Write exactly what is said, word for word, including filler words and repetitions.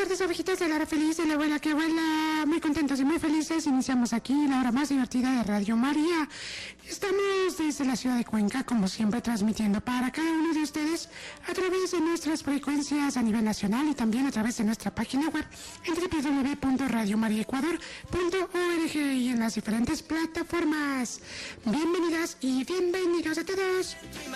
tardes, abejitas de la hora feliz, de la abuela que abuela. Muy contentos y muy felices. Iniciamos aquí la hora más divertida de Radio María. Estamos desde la ciudad de Cuenca, como siempre, transmitiendo para cada uno de ustedes a través de nuestras frecuencias a nivel nacional y también a través de nuestra página web en doble u doble u doble u punto radio maría ecuador punto org y en las diferentes plataformas. Bienvenidas y bienvenidos a todos.